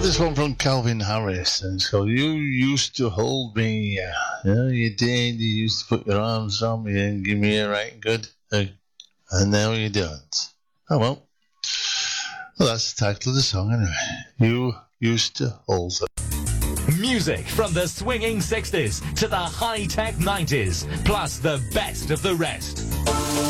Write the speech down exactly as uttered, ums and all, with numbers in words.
This one from Calvin Harris, and so you used to hold me, yeah, yeah, you did. You used to put your arms on me and give me a right good hug, and now you don't. Oh well. Well, that's the title of the song anyway. You used to hold me. Music from the swinging sixties to the high-tech nineties, plus the best of the rest.